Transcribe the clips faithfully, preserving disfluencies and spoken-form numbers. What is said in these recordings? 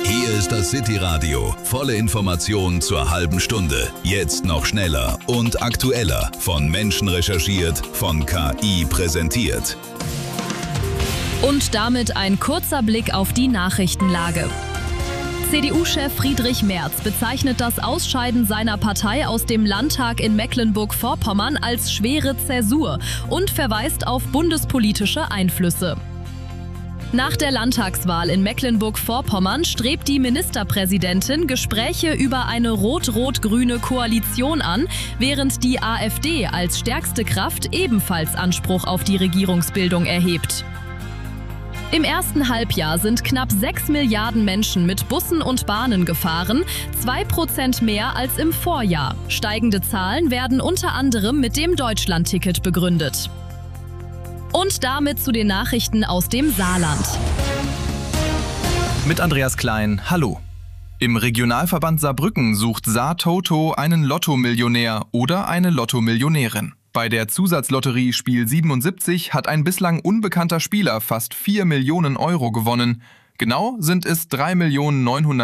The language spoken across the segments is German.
Hier ist das City Radio. Volle Informationen zur halben Stunde. Jetzt noch schneller und aktueller. Von Menschen recherchiert, von K I präsentiert. Und damit ein kurzer Blick auf die Nachrichtenlage. C D U-Chef Friedrich Merz bezeichnet das Ausscheiden seiner Partei aus dem Landtag in Mecklenburg-Vorpommern als schwere Zäsur und verweist auf bundespolitische Einflüsse. Nach der Landtagswahl in Mecklenburg-Vorpommern strebt die Ministerpräsidentin Gespräche über eine rot-rot-grüne Koalition an, während die AfD als stärkste Kraft ebenfalls Anspruch auf die Regierungsbildung erhebt. Im ersten Halbjahr sind knapp sechs Milliarden Menschen mit Bussen und Bahnen gefahren, zwei Prozent mehr als im Vorjahr. Steigende Zahlen werden unter anderem mit dem Deutschlandticket begründet. Und damit zu den Nachrichten aus dem Saarland. Mit Andreas Klein, hallo. Im Regionalverband Saarbrücken sucht Saar Toto einen Lottomillionär oder eine Lottomillionärin. Bei der Zusatzlotterie Spiel siebenundsiebzig hat ein bislang unbekannter Spieler fast vier Millionen Euro gewonnen. Genau sind es drei Millionen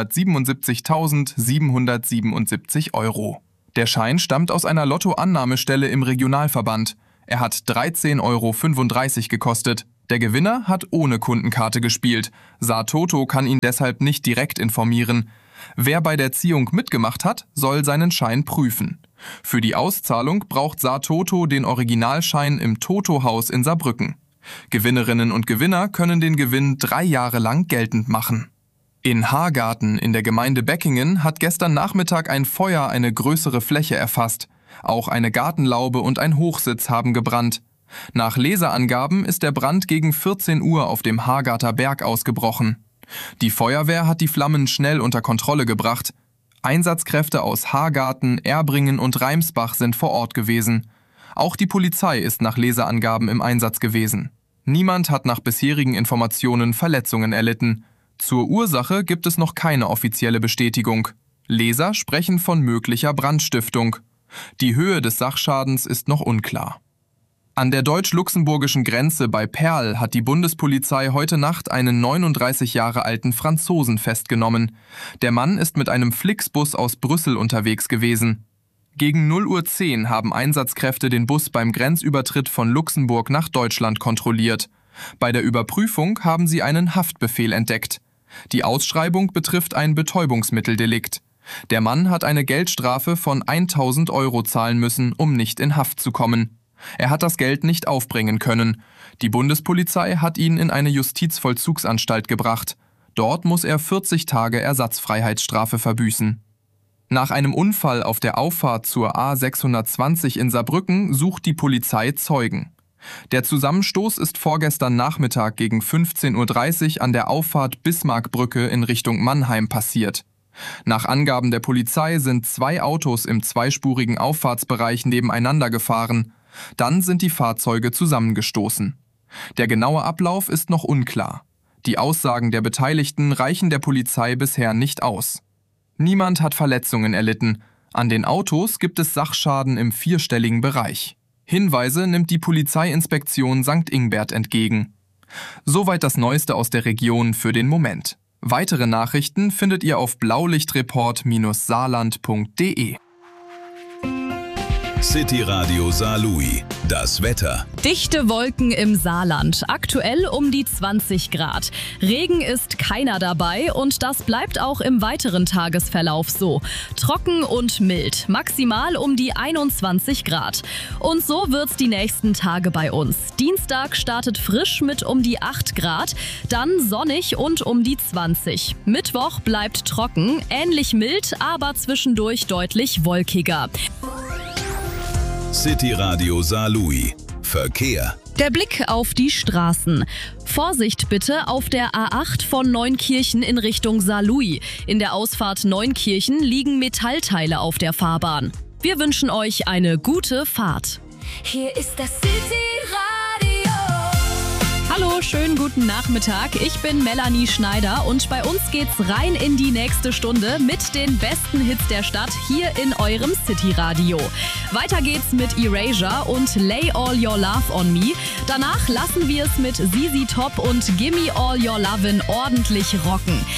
neunhundertsiebenundsiebzigtausendsiebenhundertsiebenundsiebzig Euro. Der Schein stammt aus einer Lottoannahmestelle im Regionalverband. Er hat dreizehn Euro fünfunddreißig gekostet. Der Gewinner hat ohne Kundenkarte gespielt. Saar Toto kann ihn deshalb nicht direkt informieren. Wer bei der Ziehung mitgemacht hat, soll seinen Schein prüfen. Für die Auszahlung braucht Saar Toto den Originalschein im Toto-Haus in Saarbrücken. Gewinnerinnen und Gewinner können den Gewinn drei Jahre lang geltend machen. In Haargarten in der Gemeinde Beckingen hat gestern Nachmittag ein Feuer eine größere Fläche erfasst. Auch eine Gartenlaube und ein Hochsitz haben gebrannt. Nach Leseangaben ist der Brand gegen vierzehn Uhr auf dem Haargarter Berg ausgebrochen. Die Feuerwehr hat die Flammen schnell unter Kontrolle gebracht. Einsatzkräfte aus Haargarten, Erbringen und Reimsbach sind vor Ort gewesen. Auch die Polizei ist nach Leseangaben im Einsatz gewesen. Niemand hat nach bisherigen Informationen Verletzungen erlitten. Zur Ursache gibt es noch keine offizielle Bestätigung. Leser sprechen von möglicher Brandstiftung. Die Höhe des Sachschadens ist noch unklar. An der deutsch-luxemburgischen Grenze bei Perl hat die Bundespolizei heute Nacht einen neununddreißig Jahre alten Franzosen festgenommen. Der Mann ist mit einem Flixbus aus Brüssel unterwegs gewesen. Gegen null Uhr zehn haben Einsatzkräfte den Bus beim Grenzübertritt von Luxemburg nach Deutschland kontrolliert. Bei der Überprüfung haben sie einen Haftbefehl entdeckt. Die Ausschreibung betrifft ein Betäubungsmitteldelikt. Der Mann hat eine Geldstrafe von tausend Euro zahlen müssen, um nicht in Haft zu kommen. Er hat das Geld nicht aufbringen können. Die Bundespolizei hat ihn in eine Justizvollzugsanstalt gebracht. Dort muss er vierzig Tage Ersatzfreiheitsstrafe verbüßen. Nach einem Unfall auf der Auffahrt zur A sechshundertzwanzig in Saarbrücken sucht die Polizei Zeugen. Der Zusammenstoß ist vorgestern Nachmittag gegen fünfzehn Uhr dreißig an der Auffahrt Bismarckbrücke in Richtung Mannheim passiert. Nach Angaben der Polizei sind zwei Autos im zweispurigen Auffahrtsbereich nebeneinander gefahren. Dann sind die Fahrzeuge zusammengestoßen. Der genaue Ablauf ist noch unklar. Die Aussagen der Beteiligten reichen der Polizei bisher nicht aus. Niemand hat Verletzungen erlitten. An den Autos gibt es Sachschaden im vierstelligen Bereich. Hinweise nimmt die Polizeiinspektion Sankt Ingbert entgegen. Soweit das Neueste aus der Region für den Moment. Weitere Nachrichten findet ihr auf blaulichtreport saarland punkt de. City Radio Saarlouis. Das Wetter. Dichte Wolken im Saarland. Aktuell um die zwanzig Grad. Regen ist keiner dabei und das bleibt auch im weiteren Tagesverlauf so. Trocken und mild. Maximal um die einundzwanzig Grad. Und so wird's die nächsten Tage bei uns. Dienstag startet frisch mit um die acht Grad, dann sonnig und um die zwanzig. Mittwoch bleibt trocken, ähnlich mild, aber zwischendurch deutlich wolkiger. City Radio Saarlouis. Verkehr. Der Blick auf die Straßen. Vorsicht bitte auf der A acht von Neunkirchen in Richtung Saarlouis. In der Ausfahrt Neunkirchen liegen Metallteile auf der Fahrbahn. Wir wünschen euch eine gute Fahrt. Hier ist das City Radio. Hallo, schönen guten Nachmittag. Ich bin Melanie Schneider und bei uns geht's rein in die nächste Stunde mit den besten Hits der Stadt hier in eurem City Radio. Weiter geht's mit Erasure und Lay All Your Love on Me. Danach lassen wir es mit Z Z Top und Gimme All Your Lovin' ordentlich rocken.